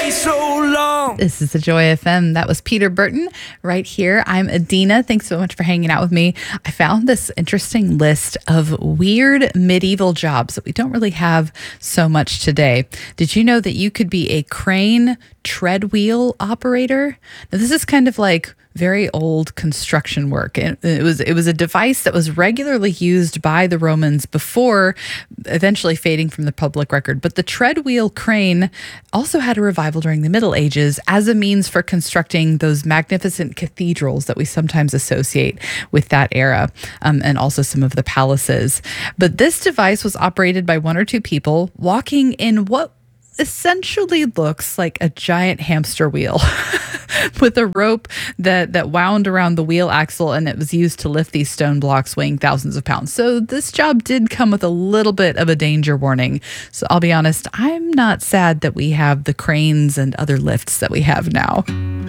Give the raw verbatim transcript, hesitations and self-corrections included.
stay so long. This is the Joy F M. That was Peter Burton right here. I'm Adina. Thanks so much for hanging out with me. I found this interesting list of weird medieval jobs that we don't really have so much today. Did you know that you could be a crane tread wheel operator? Now, this is kind of like very old construction work. It, it was it was a device that was regularly used by the Romans before eventually fading from the public record. But the tread wheel crane also had a revival during the Middle Ages as a means for constructing those magnificent cathedrals that we sometimes associate with that era, um, and also some of the palaces. But this device was operated by one or two people walking in what essentially looks like a giant hamster wheel with a rope that that wound around the wheel axle, and it was used to lift these stone blocks weighing thousands of pounds. So this job did come with a little bit of a danger warning. So I'll be honest, I'm not sad that we have the cranes and other lifts that we have now.